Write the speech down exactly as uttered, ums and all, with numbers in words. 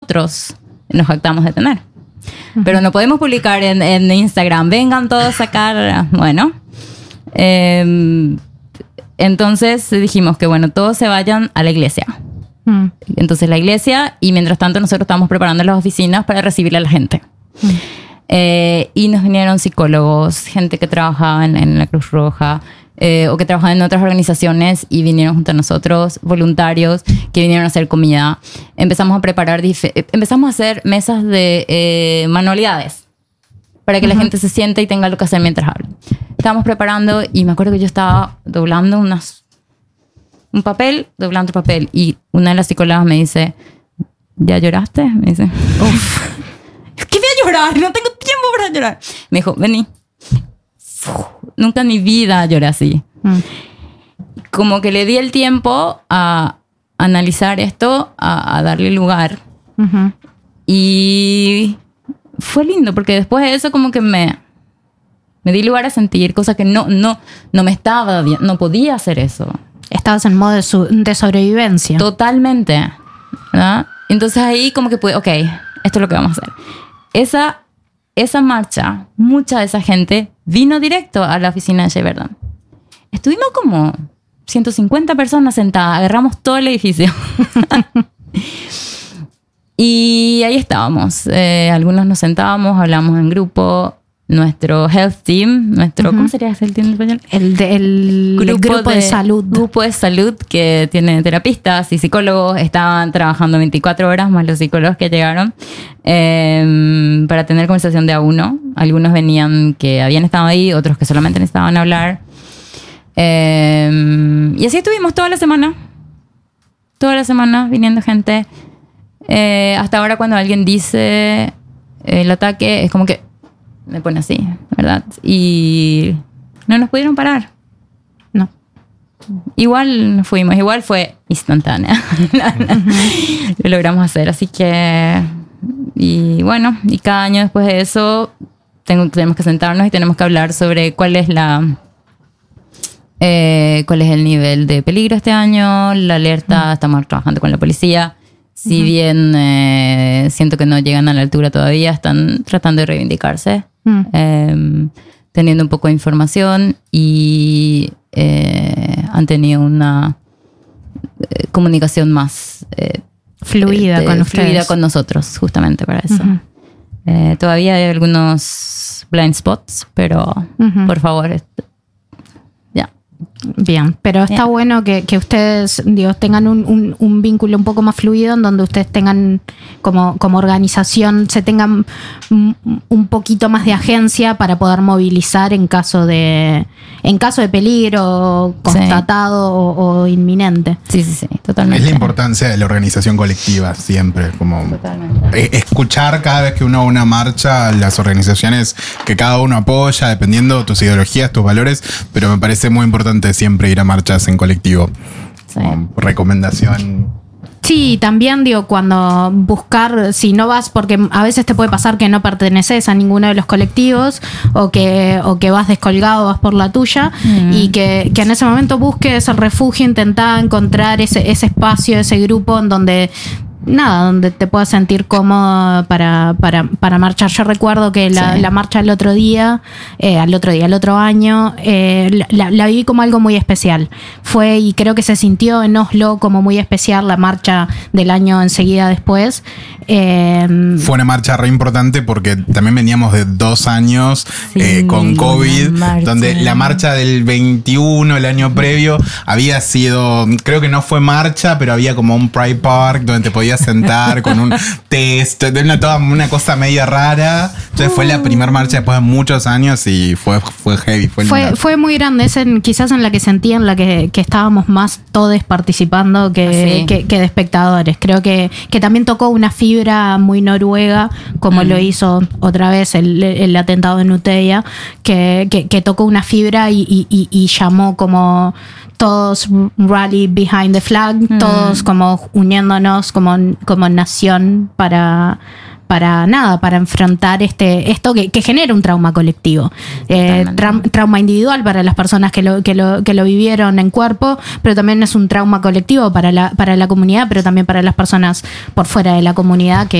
nosotros nos jactamos de tener. Uh-huh. Pero no podemos publicar en, en Instagram, vengan todos a sacar, bueno. Eh, entonces dijimos que bueno, todos se vayan a la iglesia. Uh-huh. Entonces la iglesia, y mientras tanto nosotros estábamos preparando las oficinas para recibir a la gente. Uh-huh. Eh, y nos vinieron psicólogos, gente que trabajaba en, en la Cruz Roja, eh, o que trabajaba en otras organizaciones y vinieron junto a nosotros, voluntarios que vinieron a hacer comida. Empezamos a preparar, dif- empezamos a hacer mesas de eh, manualidades para que uh-huh. la gente se siente y tenga lo que hacer mientras habla. Estábamos preparando y me acuerdo que yo estaba doblando unas, un papel, doblando papel, y una de las psicólogas me dice, ¿ya lloraste? Me dice, uff. ¿Qué voy a llorar? No tengo tiempo para llorar. Me dijo, vení. Uf, nunca en mi vida lloré así. Mm. Como que le di el tiempo a analizar esto, a, a darle lugar. Uh-huh. Y fue lindo, porque después de eso como que me, me di lugar a sentir cosas que no, no, no me estaba bien, no podía hacer eso. Estabas en modo de, su, de sobrevivencia. Totalmente, ¿verdad? Entonces ahí como que pude, ok, esto es lo que vamos a hacer. Esa, esa marcha, mucha de esa gente vino directo a la oficina de Shea Verdon. Estuvimos como ciento cincuenta personas sentadas, agarramos todo el edificio. Y ahí estábamos. Eh, algunos nos sentábamos, hablamos en grupo. Nuestro health team, nuestro, uh-huh. ¿cómo sería ese team en español? El, de, el grupo, el grupo de, de salud. Grupo de salud que tiene terapistas y psicólogos. Estaban trabajando veinticuatro horas más los psicólogos que llegaron eh, para tener conversación de a uno. Algunos venían que habían estado ahí, otros que solamente necesitaban hablar. Eh, y así estuvimos toda la semana. Toda la semana viniendo gente. Eh, hasta ahora cuando alguien dice el ataque, es como que me pone así, ¿verdad? Y no nos pudieron parar. No. Igual nos fuimos, igual fue instantánea. Lo logramos hacer, así que... Y bueno, y cada año después de eso tengo, tenemos que sentarnos y tenemos que hablar sobre cuál es la... Eh, cuál es el nivel de peligro este año, la alerta, uh-huh. estamos trabajando con la policía. Si uh-huh. bien eh, siento que no llegan a la altura todavía, están tratando de reivindicarse. Mm. Eh, teniendo un poco de información y eh, han tenido una eh, comunicación más eh, fluida, eh, con fluida con nosotros, justamente para eso. Uh-huh. Eh, todavía hay algunos blind spots, pero uh-huh. por favor, est- ya. Bien, pero está Bien. bueno que, que ustedes, digo, tengan un, un, un vínculo un poco más fluido en donde ustedes tengan como, como organización, se tengan un, un poquito más de agencia para poder movilizar en caso de en caso de peligro constatado sí. o, o inminente. Sí, sí, sí, totalmente. Es la importancia de la organización colectiva siempre, como totalmente. Escuchar cada vez que uno va a una marcha las organizaciones que cada uno apoya, dependiendo de tus ideologías, tus valores, pero me parece muy importante siempre ir a marchas en colectivo. Sí. Como recomendación. Sí, también digo, cuando buscar, si no vas, porque a veces te puede pasar que no perteneces a ninguno de los colectivos o que, o que vas descolgado, vas por la tuya, mm. y que, que en ese momento busques el refugio, intentá encontrar ese, ese espacio, ese grupo en donde... Nada, donde te puedas sentir cómodo para, para, para marchar. Yo recuerdo que la, sí. la marcha el otro día, eh, al otro día, el otro año, eh, la, la viví como algo muy especial. Fue, y creo que se sintió en Oslo como muy especial la marcha del año enseguida después. Eh, Fue una marcha re importante porque también veníamos de dos años sí, eh, con COVID, donde la marcha del veintiuno, el año previo, había sido, creo que no fue marcha, pero había como un Pride Park donde te podías sentar con un test, una, toda una cosa media rara. Entonces fue la primera marcha después de muchos años y fue, fue heavy. Fue, fue, fue muy grande, es en, quizás en la que sentí, en la que, que estábamos más todos participando que, sí. que, que de espectadores. Creo que, que también tocó una fibra muy noruega, como mm. lo hizo otra vez el, el atentado en Utøya, que, que, que tocó una fibra y, y, y, y llamó como... todos rally behind the flag, mm. todos como uniéndonos como, como nación para, para nada, para enfrentar este esto que, que genera un trauma colectivo. Eh, tra- trauma individual para las personas que lo, que, lo, que lo vivieron en cuerpo, pero también es un trauma colectivo para la, para la comunidad, pero también para las personas por fuera de la comunidad que